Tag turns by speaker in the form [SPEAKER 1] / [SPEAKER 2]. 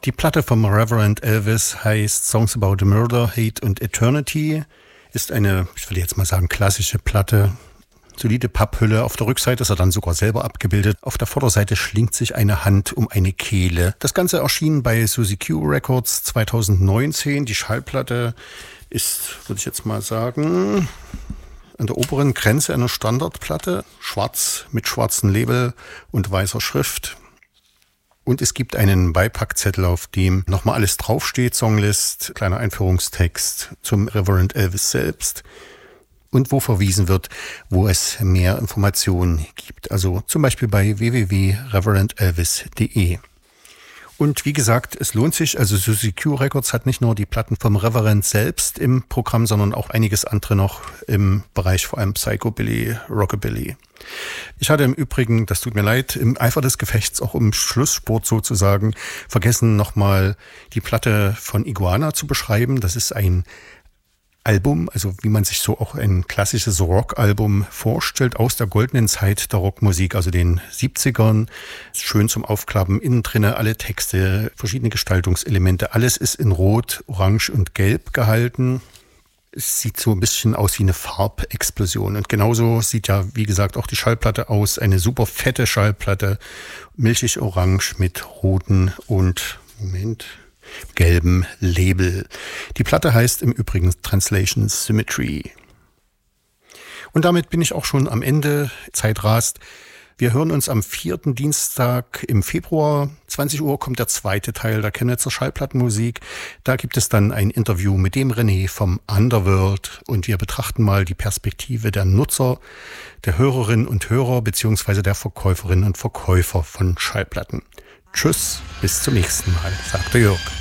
[SPEAKER 1] Die Platte vom Reverend Elvis heißt Songs About the Murder, Hate and Eternity. Ist eine, ich würde jetzt mal sagen, klassische Platte. Solide Papphülle. Auf der Rückseite ist er dann sogar selber abgebildet. Auf der Vorderseite schlingt sich eine Hand um eine Kehle. Das Ganze erschien bei Suzy Q Records 2019. Die Schallplatte ist, würde ich jetzt mal sagen, an der oberen Grenze einer Standardplatte. Schwarz mit schwarzem Label und weißer Schrift. Und es gibt einen Beipackzettel, auf dem nochmal alles draufsteht, Songlist, kleiner Einführungstext zum Reverend Elvis selbst und wo verwiesen wird, wo es mehr Informationen gibt. Also zum Beispiel bei www.reverendelvis.de. Und wie gesagt, es lohnt sich, also Suzy Q Records hat nicht nur die Platten vom Reverend selbst im Programm, sondern auch einiges andere noch im Bereich vor allem Psychobilly, Rockabilly. Ich hatte im Übrigen, das tut mir leid, im Eifer des Gefechts, auch im Schlussspurt sozusagen, vergessen nochmal die Platte von Iguana zu beschreiben. Das ist ein Album, also wie man sich so auch ein klassisches Rockalbum vorstellt, aus der goldenen Zeit der Rockmusik, also den 70ern. Schön zum Aufklappen, innen drinne alle Texte, verschiedene Gestaltungselemente. Alles ist in Rot, Orange und Gelb gehalten. Es sieht so ein bisschen aus wie eine Farbexplosion. Und genauso sieht ja, wie gesagt, auch die Schallplatte aus. Eine super fette Schallplatte, milchig orange mit roten und, gelben Label. Die Platte heißt im Übrigen Translation Symmetry. Und damit bin ich auch schon am Ende. Zeit rast. Wir hören uns am 4. Dienstag im Februar. 20 Uhr kommt der zweite Teil der Chemnitzer Schallplattenmusik. Da gibt es dann ein Interview mit dem René vom Underworld und wir betrachten mal die Perspektive der Nutzer, der Hörerinnen und Hörer beziehungsweise der Verkäuferinnen und Verkäufer von Schallplatten. Tschüss, bis zum nächsten Mal, sagt der Jörg.